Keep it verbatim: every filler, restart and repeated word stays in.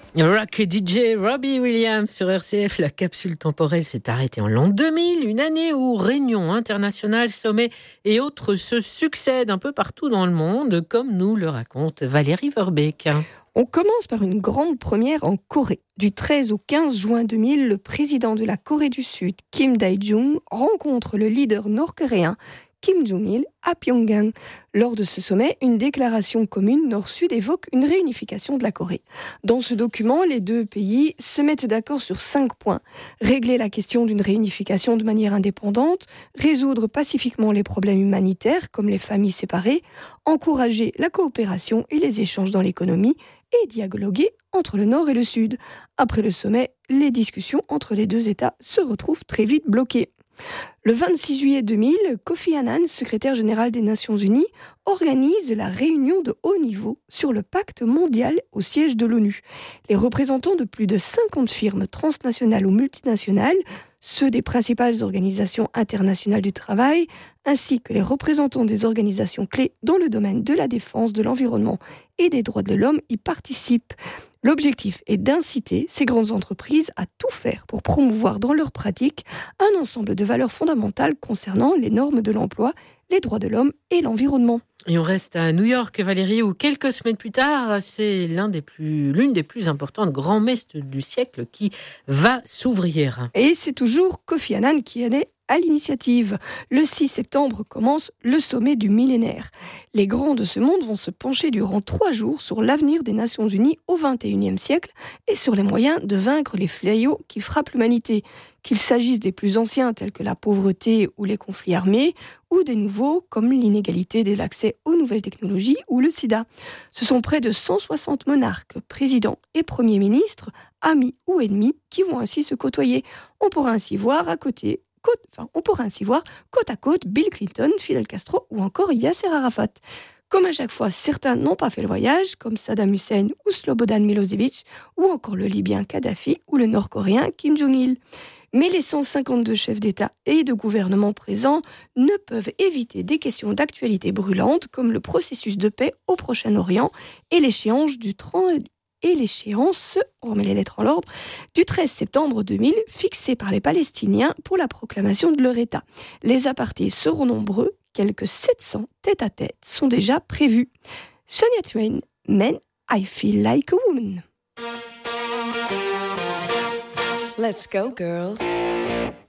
Rock D J Robbie Williams sur R C F. La capsule temporelle s'est arrêtée en l'an deux mille, une année où réunions internationales, sommets et autres se succèdent un peu partout dans le monde, comme nous le raconte Valérie Verbeek. On commence par une grande première en Corée. Du treize au quinze juin deux mille, le président de la Corée du Sud, Kim Dae-jung, rencontre le leader nord-coréen Kim Jong-il à Pyongyang. Lors de ce sommet, une déclaration commune Nord-Sud évoque une réunification de la Corée. Dans ce document, les deux pays se mettent d'accord sur cinq points. Régler la question d'une réunification de manière indépendante, résoudre pacifiquement les problèmes humanitaires comme les familles séparées, encourager la coopération et les échanges dans l'économie et dialoguer entre le Nord et le Sud. Après le sommet, les discussions entre les deux États se retrouvent très vite bloquées. Le vingt-six juillet deux mille, Kofi Annan, secrétaire général des Nations Unies, organise la réunion de haut niveau sur le pacte mondial au siège de l'ONU. Les représentants de plus de cinquante firmes transnationales ou multinationales, ceux des principales organisations internationales du travail, ainsi que les représentants des organisations clés dans le domaine de la défense, de l'environnement et des droits de l'homme y participent. L'objectif est d'inciter ces grandes entreprises à tout faire pour promouvoir dans leurs pratiques un ensemble de valeurs fondamentales concernant les normes de l'emploi, les droits de l'homme et l'environnement. Et on reste à New York, Valérie, où quelques semaines plus tard, c'est l'un des plus, l'une des plus importantes grands-messes du siècle qui va s'ouvrir. Et c'est toujours Kofi Annan qui en est à l'initiative. Le six septembre commence le sommet du millénaire. Les grands de ce monde vont se pencher durant trois jours sur l'avenir des Nations Unies au vingt et unième siècle et sur les moyens de vaincre les fléaux qui frappent l'humanité, qu'il s'agisse des plus anciens tels que la pauvreté ou les conflits armés, ou des nouveaux comme l'inégalité de l'accès aux nouvelles technologies ou le sida. Ce sont près de cent soixante monarques, présidents et premiers ministres, amis ou ennemis, qui vont ainsi se côtoyer. On pourra ainsi voir à côté Côte, enfin, on pourra ainsi voir côte à côte Bill Clinton, Fidel Castro ou encore Yasser Arafat. Comme à chaque fois, certains n'ont pas fait le voyage, comme Saddam Hussein ou Slobodan Milosevic, ou encore le Libyen Kadhafi ou le Nord-Coréen Kim Jong-il. Mais les cent cinquante-deux chefs d'État et de gouvernement présents ne peuvent éviter des questions d'actualité brûlantes comme le processus de paix au Proche-Orient et l'échéance du trente et l'échéance, on remet les lettres en l'ordre, du treize septembre deux mille, fixée par les Palestiniens pour la proclamation de leur État. Les apartés seront nombreux, quelques sept cents tête-à-tête sont déjà prévus. Shania Twain, Men, I Feel Like a Woman. Let's go, girls.